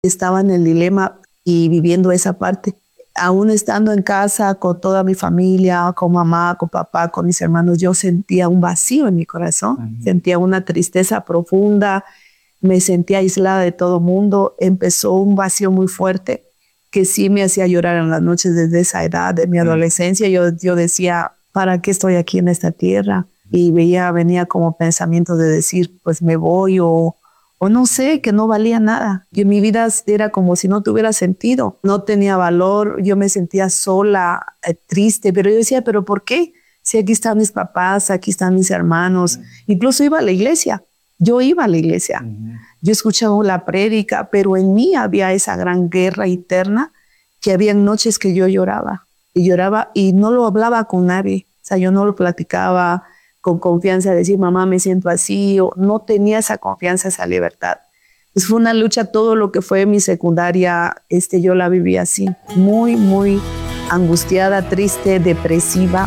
estaba en el dilema y viviendo esa parte. Aún estando en casa con toda mi familia, con mamá, con papá, con mis hermanos, yo sentía un vacío en mi corazón, sentía una tristeza profunda, me sentía aislada de todo mundo, empezó un vacío muy fuerte que sí me hacía llorar en las noches desde esa edad, de mi adolescencia. Yo decía, ¿para qué estoy aquí en esta tierra? Y venía como pensamientos de decir, pues me voy o no sé, que no valía nada. Y mi vida era como si no tuviera sentido, no tenía valor, yo me sentía sola, triste, pero yo decía, ¿pero por qué? Si aquí están mis papás, aquí están mis hermanos, incluso iba a la iglesia, yo iba a la iglesia, yo escuchaba la prédica, pero en mí había esa gran guerra interna que había noches que yo lloraba y no lo hablaba con nadie, o sea, yo no lo platicaba con confianza, decir, mamá, me siento así, o no tenía esa confianza, esa libertad. Pues fue una lucha, todo lo que fue mi secundaria, yo la viví así, muy, muy angustiada, triste, depresiva.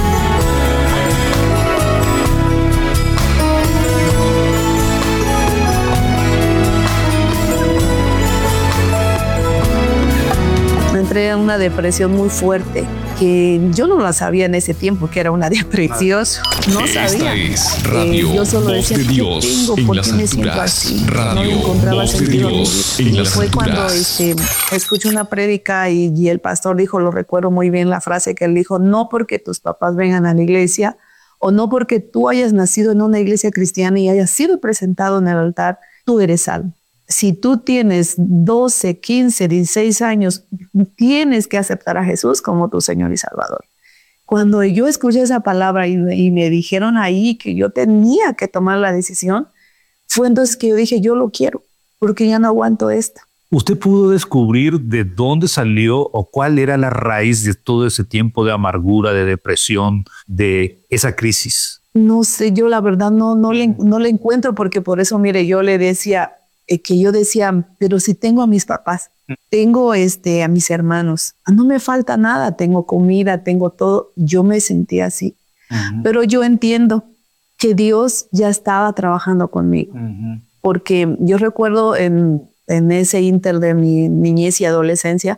Entré en una depresión muy fuerte que yo no la sabía en ese tiempo que era una depresión. No sabía. Esta es Radio yo solo Voz decía, de Dios tengo? en ¿Por las qué me siento alturas? así? Radio No encontraba Voz de sentido en mi Dios vida. en Y las fue cuando alturas. escuché una prédica y el pastor dijo, lo recuerdo muy bien la frase que él dijo, no porque tus papás vengan a la iglesia o no porque tú hayas nacido en una iglesia cristiana y hayas sido presentado en el altar, tú eres salvo. Si tú tienes 12, 15, 16 años, tienes que aceptar a Jesús como tu Señor y Salvador. Cuando yo escuché esa palabra y me dijeron ahí que yo tenía que tomar la decisión, fue entonces que yo dije, yo lo quiero, porque ya no aguanto esta. ¿Usted pudo descubrir de dónde salió o cuál era la raíz de todo ese tiempo de amargura, de depresión, de esa crisis? No sé, yo la verdad no le encuentro, porque por eso, mire, yo le decía, que yo decía, pero si tengo a mis papás, tengo a mis hermanos, no me falta nada, tengo comida, tengo todo. Yo me sentía así, pero yo entiendo que Dios ya estaba trabajando conmigo, porque yo recuerdo en ese inter de mi niñez y adolescencia,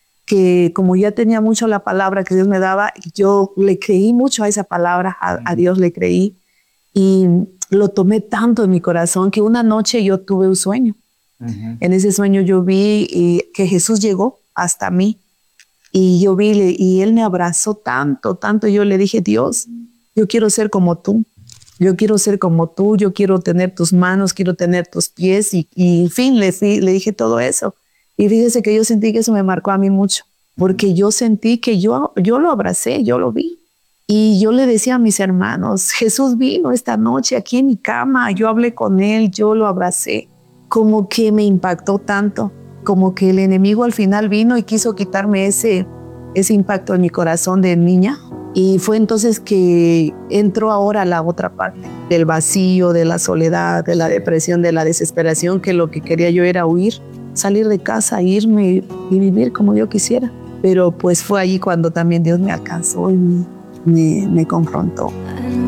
que como ya tenía mucho la palabra que Dios me daba, yo le creí mucho a esa palabra, a Dios le creí, y lo tomé tanto en mi corazón que una noche yo tuve un sueño. En ese sueño yo vi que Jesús llegó hasta mí y yo vi y Él me abrazó tanto, tanto. Yo le dije, Dios, yo quiero ser como tú. Yo quiero ser como tú, yo quiero tener tus manos, quiero tener tus pies y en fin, le dije todo eso. Y fíjese que yo sentí que eso me marcó a mí mucho, porque yo sentí que yo lo abracé, yo lo vi. Y yo le decía a mis hermanos, Jesús vino esta noche aquí en mi cama, yo hablé con Él, yo lo abracé. Como que me impactó tanto, como que el enemigo al final vino y quiso quitarme ese impacto en mi corazón de niña. Y fue entonces que entró ahora la otra parte del vacío, de la soledad, de la depresión, de la desesperación, que lo que quería yo era huir, salir de casa, irme y vivir como yo quisiera. Pero pues fue allí cuando también Dios me alcanzó y me confrontó.